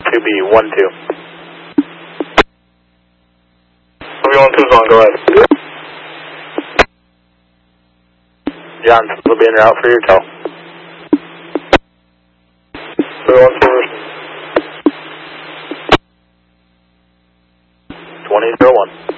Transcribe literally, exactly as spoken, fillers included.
two B one two. three one two is on, go ahead. John, will be en route for your tow. three one two. twenty oh one.